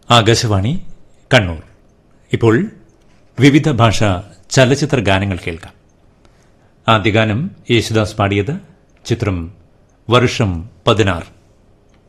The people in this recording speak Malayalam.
ആകാശവാണി കണ്ണൂർ. ഇപ്പോൾ വിവിധ ഭാഷാ ചലച്ചിത്ര ഗാനങ്ങൾ കേൾക്കാം. ആദ്യ ഗാനം യേശുദാസ് പാടിയത്. ചിത്രം വർഷം 16.